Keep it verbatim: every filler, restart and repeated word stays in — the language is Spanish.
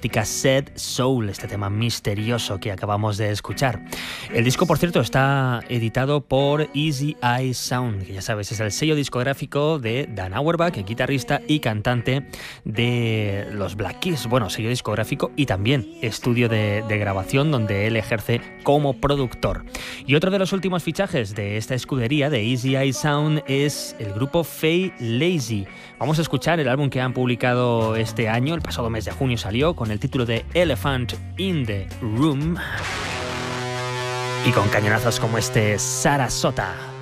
mítica Sad Soul, este tema misterioso que acabamos de escuchar. El disco, por cierto, está editado por Easy Eye Sound, que ya sabes, es el sello discográfico de Dan Auerbach, guitarrista y cantante de los Black Keys. Bueno, sello discográfico y también estudio de, de grabación donde él ejerce como productor. Y otro de los últimos fichajes de esta escudería de Easy Eye Sound es el grupo Fay Lazy. Vamos a escuchar el álbum que han publicado este año, el pasado mes de junio salió, con el título de Elephant in the Room y con cañonazos como este Sarasota.